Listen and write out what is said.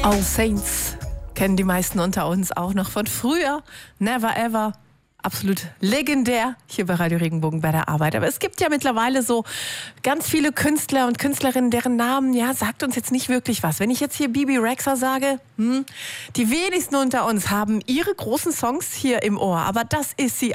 All Saints kennen die meisten unter uns auch noch von früher. Never Ever. Absolut legendär hier bei Radio Regenbogen bei der Arbeit. Aber es gibt ja mittlerweile so ganz viele Künstler und Künstlerinnen, deren Namen, ja, sagt uns jetzt nicht wirklich was. Wenn ich jetzt hier Bebe Rexha sage, die wenigsten unter uns haben ihre großen Songs hier im Ohr. Aber das ist sie